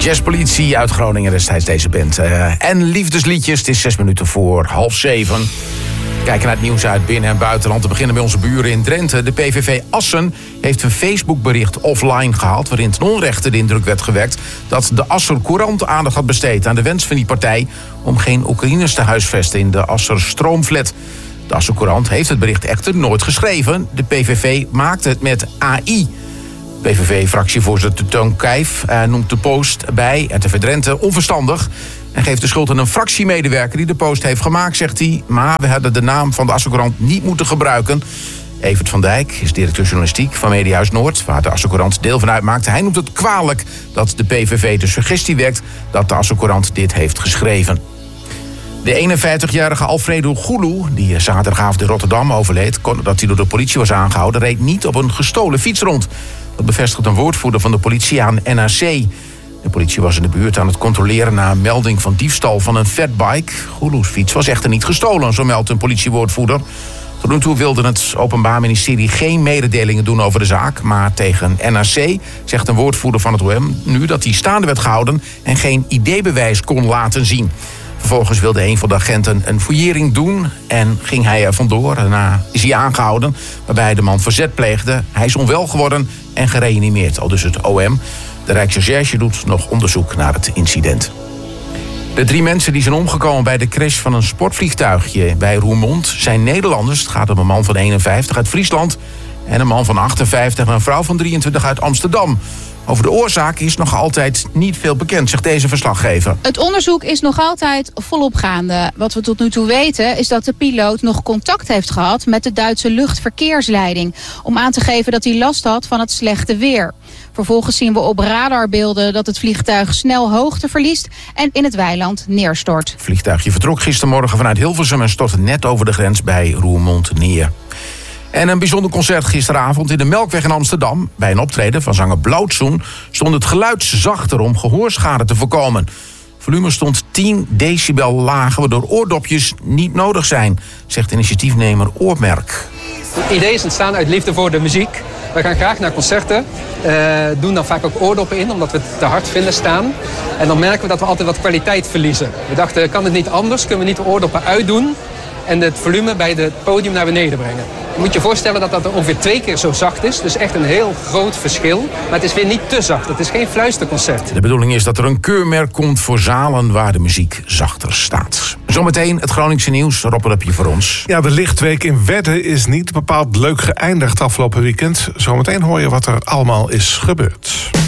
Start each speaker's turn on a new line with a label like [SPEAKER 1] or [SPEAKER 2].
[SPEAKER 1] Jazzpolitie uit Groningen, destijds deze band. En liefdesliedjes, het is 6 minuten voor 6:30. Kijken naar het nieuws uit binnen- en buitenland. Te beginnen bij onze buren in Drenthe. De PVV Assen heeft een Facebookbericht offline gehaald, waarin ten onrechte de indruk werd gewekt dat de Asser Courant aandacht had besteed aan de wens van die partij om geen Oekraïners te huisvesten in de Asser Stroomflat. De Asser Courant heeft het bericht echter nooit geschreven. De PVV maakte het met AI. PVV-fractievoorzitter Teun Kijf noemt de post bij RTV Drenthe onverstandig en geeft de schuld aan een fractiemedewerker die de post heeft gemaakt, zegt hij. Maar we hadden de naam van de Asser Courant niet moeten gebruiken. Evert van Dijk is directeur journalistiek van Mediahuis Noord, waar de Asser Courant deel van uitmaakt. Hij noemt het kwalijk dat de PVV de suggestie wekt dat de Asser Courant dit heeft geschreven. De 51-jarige Alfredo Gulu, die zaterdagavond in Rotterdam overleed, dat hij door de politie was aangehouden, reed niet op een gestolen fiets rond. Dat bevestigt een woordvoerder van de politie aan NRC. De politie was in de buurt aan het controleren na een melding van diefstal van een fatbike. Gulu's fiets was echter niet gestolen, zo meldt een politiewoordvoerder. Tot nu toe wilde het Openbaar Ministerie geen mededelingen doen over de zaak, maar tegen NRC zegt een woordvoerder van het OM nu dat hij staande werd gehouden en geen ID-bewijs kon laten zien. Vervolgens wilde een van de agenten een fouillering doen en ging hij er vandoor. Daarna is hij aangehouden, waarbij de man verzet pleegde. Hij is onwel geworden en gereanimeerd, aldus het OM. De Rijksrecherche doet nog onderzoek naar het incident. De 3 mensen die zijn omgekomen bij de crash van een sportvliegtuigje bij Roermond zijn Nederlanders. Het gaat om een man van 51 uit Friesland en een man van 58 en een vrouw van 23 uit Amsterdam. Over de oorzaak is nog altijd niet veel bekend, zegt deze verslaggever.
[SPEAKER 2] Het onderzoek is nog altijd volop gaande. Wat we tot nu toe weten is dat de piloot nog contact heeft gehad met de Duitse luchtverkeersleiding, om aan te geven dat hij last had van het slechte weer. Vervolgens zien we op radarbeelden dat het vliegtuig snel hoogte verliest en in het weiland neerstort. Het
[SPEAKER 1] vliegtuigje vertrok gistermorgen vanuit Hilversum en stortte net over de grens bij Roermond neer. En een bijzonder concert gisteravond in de Melkweg in Amsterdam. Bij een optreden van zanger Blauwtsoen stond het geluid zachter om gehoorschade te voorkomen. Het volume stond 10 decibel lager, waardoor oordopjes niet nodig zijn, zegt initiatiefnemer Oormerk.
[SPEAKER 3] Het idee is ontstaan uit liefde voor de muziek. We gaan graag naar concerten, doen dan vaak ook oordoppen in, omdat we het te hard vinden staan. En dan merken we dat we altijd wat kwaliteit verliezen. We dachten, kan het niet anders? Kunnen we niet de oordoppen uitdoen en het volume bij het podium naar beneden brengen? Je moet je voorstellen dat dat ongeveer 2 keer zo zacht is. Dus echt een heel groot verschil. Maar het is weer niet te zacht. Het is geen fluisterconcert.
[SPEAKER 1] De bedoeling is dat er een keurmerk komt voor zalen waar de muziek zachter staat. Zometeen het Groningse nieuws. Rob, wat heb je voor ons?
[SPEAKER 4] Ja, de lichtweek in Wedde is niet bepaald leuk geëindigd afgelopen weekend. Zometeen hoor je wat er allemaal is gebeurd.